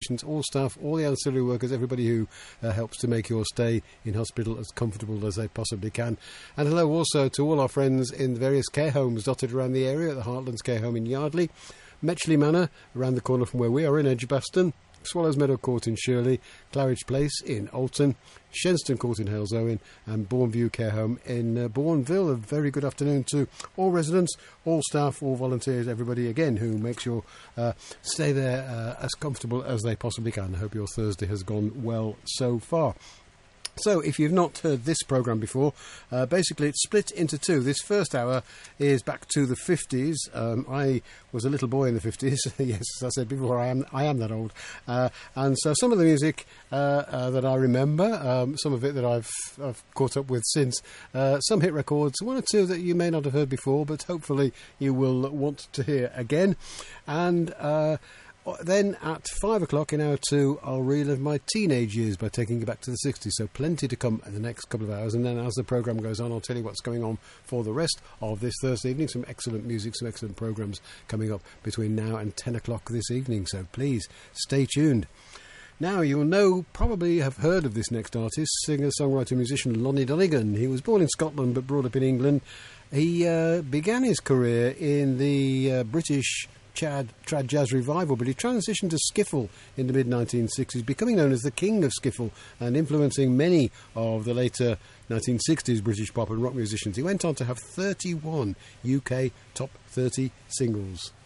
patients, all staff, all the ancillary workers, everybody who helps to make your stay in hospital as comfortable as they possibly can. And hello also to all our friends in the various care homes dotted around the area, the Heartlands Care Home in Yardley, Metchley Manor, around the corner from where we are in Edgbaston, Swallows Meadow Court in Shirley, Claridge Place in Alton, Shenston Court in Halesowen, and Bourneview Care Home in Bourneville. A very good afternoon to all residents, all staff, all volunteers, everybody again who makes your stay there as comfortable as they possibly can. I hope your Thursday has gone well so far. So, if you've not heard this programme before, basically it's split into two. This first hour is back to the 50s. I was a little boy in the 50s. Yes, as I said before, I am that old. And so some of the music that I remember, some of it that I've caught up with since, some hit records, one or two that you may not have heard before, but hopefully you will want to hear again. And then at 5 o'clock in hour 2, I'll relive my teenage years by taking you back to the 60s. So plenty to come in the next couple of hours. And then as the programme goes on, I'll tell you what's going on for the rest of this Thursday evening. Some excellent music, some excellent programmes coming up between now and 10 o'clock this evening. So please stay tuned. Now, you'll probably have heard of this next artist, singer, songwriter, musician Lonnie Donegan. He was born in Scotland but brought up in England. He began his career in the British trad jazz revival, but he transitioned to skiffle in the mid-1960s, becoming known as the king of skiffle and influencing many of the later 1960s British pop and rock musicians. He went on to have 31 UK top 30 singles.